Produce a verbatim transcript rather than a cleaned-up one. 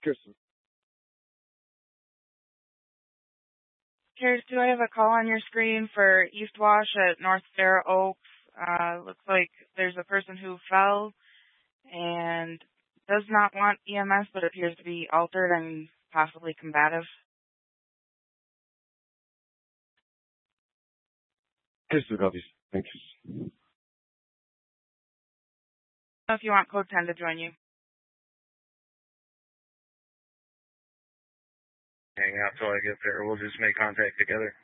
Kirsten. Here's, do I have a call on your screen for East Wash at North Fair Oaks? Uh, looks like there's a person who fell and does not want E M S, but appears to be altered and possibly combative. Kirsten copies. Thanks. If you want code ten to join you. Hang out till I get there. We'll just make contact together.